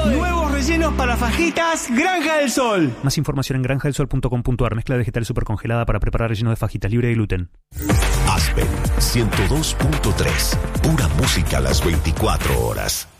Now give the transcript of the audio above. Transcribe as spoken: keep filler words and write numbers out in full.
Nuevos rellenos para fajitas Granja del Sol. Más información en granja del sol punto com punto a r. Mezcla vegetal supercongelada para preparar relleno de fajitas libre de gluten. Aspen ciento dos punto tres. Pura música a las veinticuatro horas.